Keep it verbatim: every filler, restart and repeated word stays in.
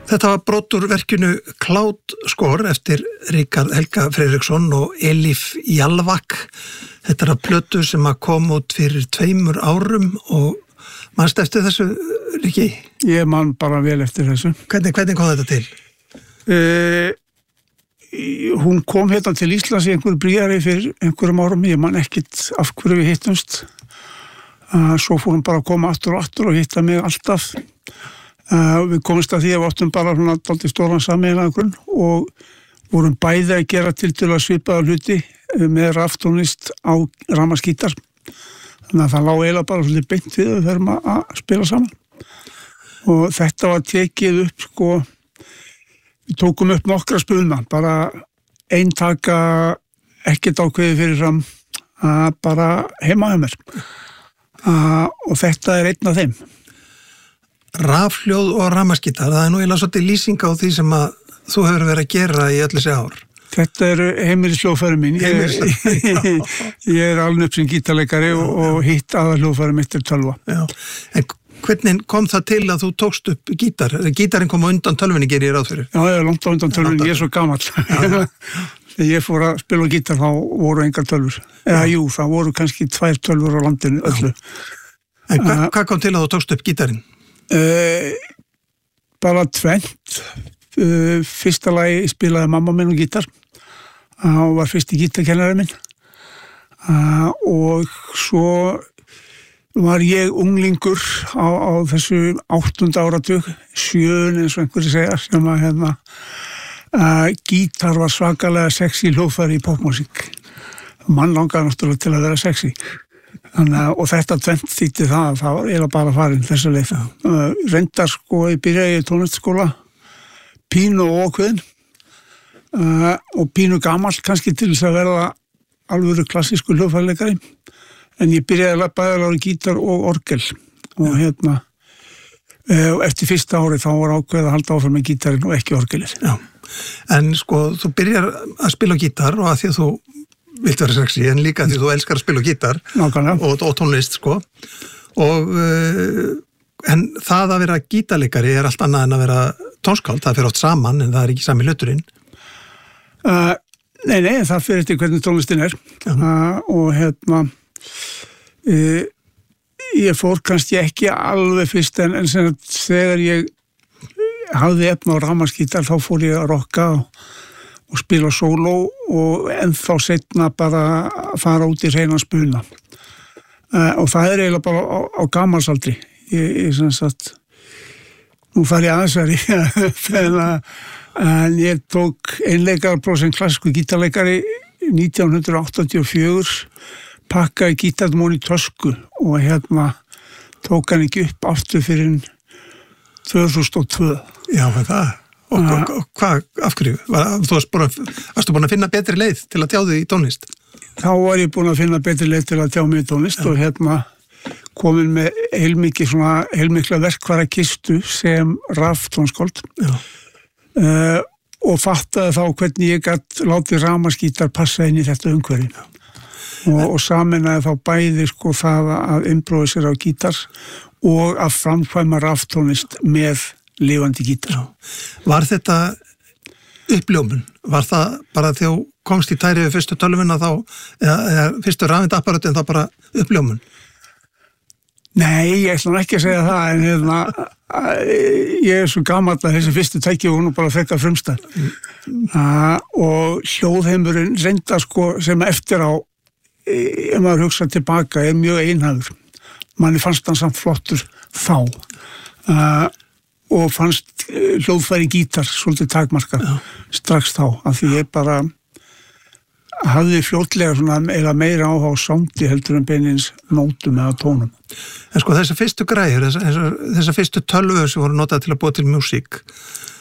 Þetta var brot úr verkinu Cloud Score eftir Ríkard Helga Friðriksson og Elif Jalvak. Þetta er að plötu sem að kom út fyrir tveimur árum og manst eftir þessu, Ríki? Ég man bara vel eftir þessu. Hvernig, hvernig kom þetta til? Uh, hún kom hérna til Íslands í einhverju bríari fyrir einhverjum árum. Ég man ekkit af hverju við hittumst. Uh, svo fór hún bara að koma aftur og aftur og hitta mig alltaf. Uh, við komumst að því að við áttum bara svona dálítið stóran sameiginlegan grunn og vorum bæði að gera tiltölulega svipaða hluti með raftónlist á rafmagnsgítar. Þannig að það lá eiginlega bara svolítið beint við að við þurfum að spila saman. Og þetta var tekið upp, sko, við tókum upp nokkra spuna, bara ein taka, ekkert ákveðið fyrir fram, uh, bara heima hjá mér. Uh, og þetta er einn af þeim. Rafhljóð og rafmagnsgítar, það er nú eiginlega svolítið lýsing á því sem að þú hefur verið að gera í öll þessi ár. Þetta er heimilisljóðfæri mín. Ég, ég er alveg upp sem gítarleikari og, og hitt aðaljóðfæri mitt er tölva. Já. En hvernig kom það til að þú tókst upp gítar? Gítarinn kom á undan tölvunni, gerir ég ráð fyrir. Já, ég er langt á undan tölvunni, ég er svo gamall. Þegar ég fór að spila gítar þá voru engar tölvur. Eða jú, það voru kannski tvær tölvur á landinu öllu. En hva, uh, hvað kom til að þú tókst upp gítarinn? Uh, bara tvennt. Uh, fyrsta lagi spilaði mamma minn og gítar. Hún uh, var fyrsti gítarkennari minn. Uh, og svo var ég unglingur á, á þessu áttunda áratug, sjöun eins og einhverju segja, sem að hérna, uh, gítar var svakalega sexy hljóðfæri í popmusík. Mann langaði náttúrulega til að vera sexy. Þannig, og þetta tvennt þýtti það að það var eiginlega bara farin þessa leið. Uh, reyndar sko, ég byrjaði í tónlistarskóla, pínu og ókveðin uh, og pínu gamall kannski til þess að verða alvöru klassísku hljóðfæraleikari, en ég byrjaði bæði að lára gítar og orgel og hérna uh, eftir fyrsta ári þá var ákveðið að halda áfram með gítarinn og ekki orgelir. Já. En sko, þú byrjar að spila gítar og að því að þú vilt vera sexy, en líka því þú elskar að spila gítar og, og tónlist, sko. Og, uh, en það að vera gítarleikari er allt annað en að vera tónskáld, það fyrir oft saman, en það er ekki sami hluturinn. Uh, nei, nei, það fyrir eftir hvernig tónlistin er. Uh, og hérna, uh, ég fór kannski ekki alveg fyrst, en, en sem, þegar ég hafði efna á rafmagnsgítar, þá fór ég að rokka og og spila sóló og ennþá setna bara að fara út í hreinan spuna. Uh, og það er eiginlega bara á, á gamalsaldri. Ég, ég sem sagt, nú fari ég aðeins þegar en ég tók einleikarapróf sem klassísku gítarleikari nítján hundrað áttatíu og fjögur, pakkaði gítarmón í tösku og hérna tók hann ekki upp aftur fyrir tvö þúsund og tvö. Já, það Og, og, og hvað, af hverju? Var, þú varst búin, að, varstu búin að finna betri leið til að tjá þig í tónlist? Þá var ég búin að finna betri leið til að tjá mig í tónlist. Já. Og hérna komin með heilmikið svona heilmikla verkfæra kistu sem raftónskáld. Uh, og fattaði þá hvernig ég gat látið rafmagnsgítar passa inn í þetta umhverfi. Og, og sameinaði þá bæði sko það að improvisera á gítar og að framkvæma raftónlist með lifandi gítar. Já. Var þetta uppljómun? Var það bara þegar þú komst í tæri við fyrstu tölvuna þá, eða, eða fyrstu rafindapparutin þá bara uppljómun? Nei, ég ætlum ekki að segja það, en hérna, ég er svo gamall að þessi fyrstu tæki og hún bara frekar frumstæð. Mm. Uh, og hljóðheimurinn reynda sko sem eftir á, ef maður hugsa tilbaka, er mjög einhæður. Manni fannst hann samt flottur þá. Uh, og fannst hljóðfæri gítar svolítið takmarkað strax þá, af því ég bara hafði fljótlega svona eða meira áhuga á sándi heldur en beinins nótum eða tónum. En sko þessar fyrstu græjur, þessar, þessar fyrstu tölvur sem voru notað til að búa til músík,